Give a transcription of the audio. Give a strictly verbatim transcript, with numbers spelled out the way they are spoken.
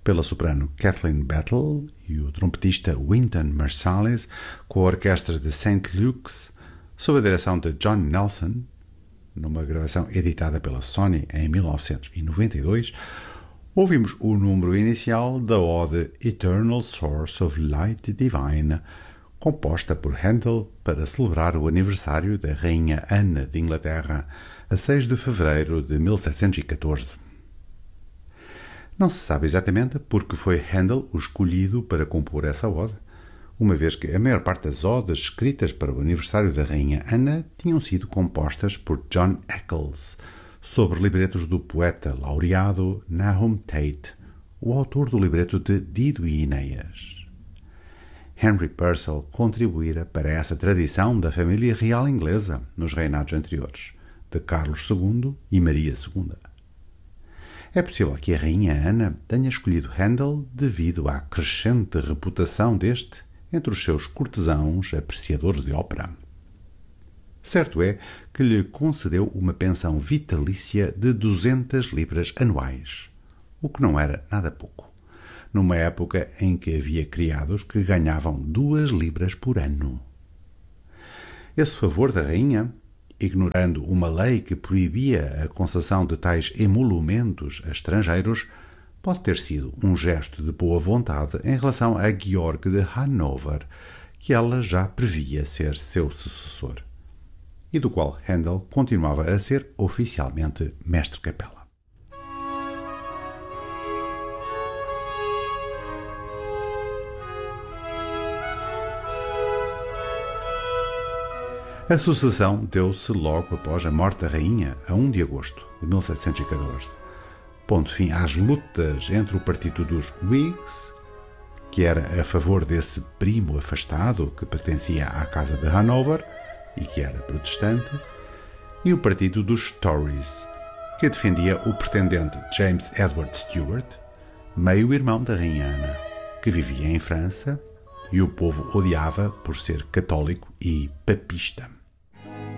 pela soprano Kathleen Battle e o trompetista Wynton Marsalis, com a orquestra de Saint Luke's, sob a direção de John Nelson, numa gravação editada pela Sony em mil novecentos e noventa e dois, ouvimos o número inicial da ode Eternal Source of Light Divine, composta por Handel para celebrar o aniversário da Rainha Ana de Inglaterra, a seis de fevereiro de mil setecentos e catorze. Não se sabe exatamente porque foi Handel o escolhido para compor essa ode, uma vez que a maior parte das odes escritas para o aniversário da Rainha Ana tinham sido compostas por John Eccles, sobre libretos do poeta laureado Nahum Tate, o autor do libreto de Dido e Enéas. Henry Purcell contribuíra para essa tradição da família real inglesa nos reinados anteriores, de Carlos segundo e Maria segunda. É possível que a Rainha Ana tenha escolhido Handel devido à crescente reputação deste entre os seus cortesãos apreciadores de ópera. Certo é que lhe concedeu uma pensão vitalícia de duzentas libras anuais, o que não era nada pouco, numa época em que havia criados que ganhavam duas libras por ano. Esse favor da rainha, ignorando uma lei que proibia a concessão de tais emolumentos a estrangeiros, pode ter sido um gesto de boa vontade em relação a Georg de Hanover, que ela já previa ser seu sucessor, e do qual Handel continuava a ser oficialmente mestre-capela. A sucessão deu-se logo após a morte da rainha, a um de agosto de mil setecentos e catorze, pondo fim às lutas entre o partido dos Whigs, que era a favor desse primo afastado que pertencia à Casa de Hanover e que era protestante, e o partido dos Tories, que defendia o pretendente James Edward Stuart, meio-irmão da rainha Ana, que vivia em França e o povo odiava por ser católico e papista.